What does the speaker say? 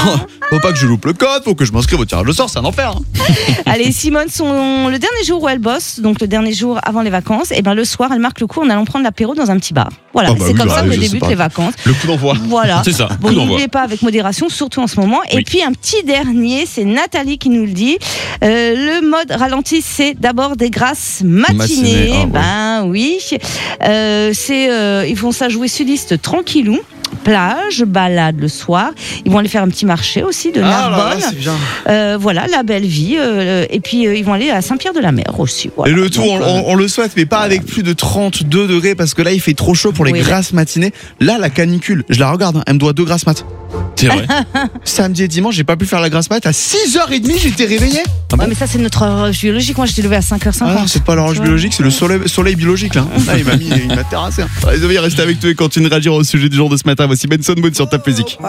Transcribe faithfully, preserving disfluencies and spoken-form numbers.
Attends, faut pas que je loupe le code, faut que je m'inscrive au tirage au sort, c'est un enfer. Hein. Allez, Simone, son, le dernier jour où elle bosse, donc le dernier jour avant les vacances, et ben le soir, elle marque le coup en allant prendre l'apéro dans un petit bar. Voilà, Ah bah c'est oui, comme bah ça oui, que je sais débutent pas. les vacances. Le coup d'envoi. Voilà. C'est ça, Bon, coup d'envoi. n'oubliez pas avec modération, surtout en ce moment. Et Oui. puis un petit dernier, c'est Nathalie qui nous le dit. Euh, le mode ralenti, c'est d'abord des grasses matinées. Matinées, ah ouais. Ben oui. Euh, c'est, euh, ils vont ça jouer sudiste tranquillou. Plage, balade le soir. Ils vont aller faire un petit marché aussi de Ah là là, Narbonne. c'est bien. Euh, voilà, la belle vie. Euh, et puis euh, ils vont aller à Saint-Pierre-de-la-Mer aussi. Voilà. Et le tout, Donc, on, euh, on- on le souhaite, mais pas avec plus de trente-deux degrés, parce que là, il fait trop chaud pour les Oui. grasses matinées. Là, la canicule, je la regarde, hein, elle me doit deux grasses mat. C'est vrai. Samedi et dimanche, j'ai pas pu faire la grasse mat. À six heures trente, j'étais réveillé. ouais, mais ça, c'est notre horloge biologique. Moi, j'étais levée à cinq heures cinquante. Ah non, c'est pas l'horloge Tu vois. biologique, c'est le soleil, soleil biologique là. Là, il m'a mis, il m'a terrassé. Hein. Allez, restez avec toi et quand tu réagir au sujet du jour de ce matin. Voici Benson Boone sur Top Music.